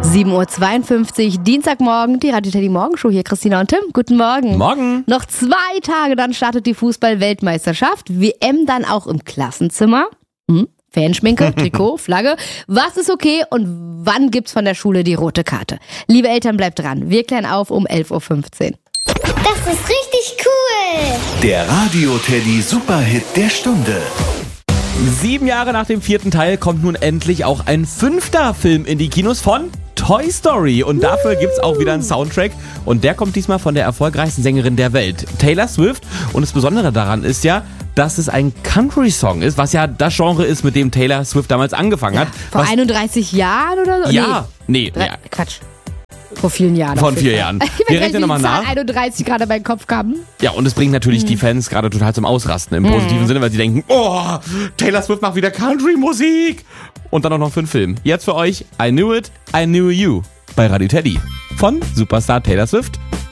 7.52 Uhr, Dienstagmorgen, die Radio Teddy Morgenshow hier. Christina und Tim, guten Morgen. Morgen. Noch 2 Tage, dann startet die Fußball-Weltmeisterschaft. WM dann auch im Klassenzimmer. Fanschminke, Trikot, Flagge. Was ist okay und wann gibt's von der Schule die rote Karte? Liebe Eltern, bleibt dran. Wir klären auf um 11.15 Uhr. Das ist richtig cool. Der Radio Teddy Superhit der Stunde. 7 Jahre nach dem 4. Teil kommt nun endlich auch ein 5. Film in die Kinos von Toy Story. Und dafür gibt's auch wieder einen Soundtrack. Und der kommt diesmal von der erfolgreichsten Sängerin der Welt, Taylor Swift. Und das Besondere daran ist ja, dass es ein Country-Song ist, was ja das Genre ist, mit dem Taylor Swift damals angefangen hat. Vor 31 Jahren oder so? Ja, nee. Quatsch. Vor vielen Jahren. Von 4 Jahren. Wir rechnen nochmal nach. 31 gerade in meinen Kopf kam. Ja, und es bringt natürlich die Fans gerade total zum Ausrasten im positiven Sinne, weil sie denken, oh, Taylor Swift macht wieder Country-Musik. Und dann auch noch für einen Film. Jetzt für euch I Knew It, I Knew You bei Radio Teddy von Superstar Taylor Swift.